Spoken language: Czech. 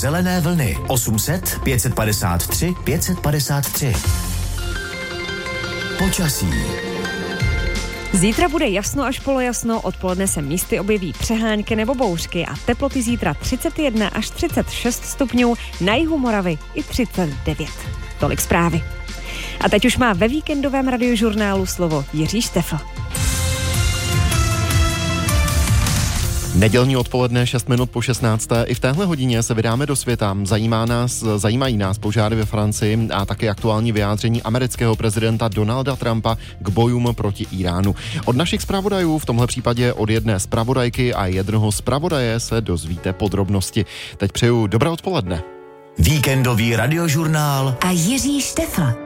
zelené vlny 800 553 553. Počasí. Zítra bude jasno až polojasno, odpoledne se místy objeví přehánky nebo bouřky a teploty zítra 31 až 36 stupňů, na jihu Moravy i 39. Tolik zprávy. A teď už má ve víkendovém radiožurnálu slovo Jiří Štefl. Nedělní odpoledne 6 minut po 16. I v téhle hodině se vydáme do světa. Zajímají nás požáry ve Francii a také aktuální vyjádření amerického prezidenta Donalda Trumpa k bojům proti Iránu. Od našich zpravodajů, v tomhle případě od jedné zpravodajky a jednoho zpravodaje, se dozvíte podrobnosti. Teď přeju dobré odpoledne. Víkendový radiožurnál a Jiří Štefl.